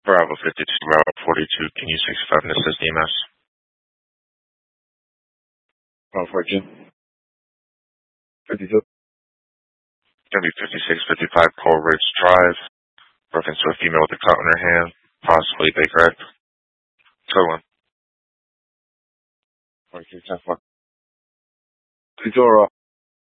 Bravo 52, Route 42, can you 65 and assist EMS? Bravo 42. 52. Gonna be 5655 Coral Ridge Drive. Reference to a female with a cut on her hand, possibly Baker Act. Code 1. 42, 10 4. 32 or